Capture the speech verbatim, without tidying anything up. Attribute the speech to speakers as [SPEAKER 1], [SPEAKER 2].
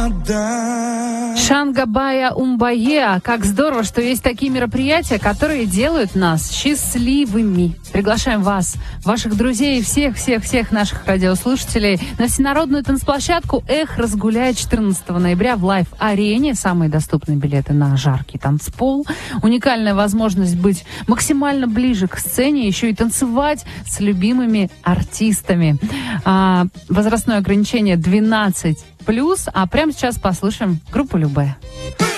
[SPEAKER 1] Шангабая Умбае. Как здорово, что есть такие мероприятия, которые делают нас счастливыми. Приглашаем вас, ваших друзей, всех-всех-всех наших радиослушателей на всенародную танцплощадку «Эх» разгуляет четырнадцатого ноября в Лайв-арене. Самые доступные билеты на жаркий танцпол. Уникальная возможность быть максимально ближе к сцене, еще и танцевать с любимыми артистами. А, возрастное ограничение двенадцать плюс, а прямо сейчас послушаем группу Любэ.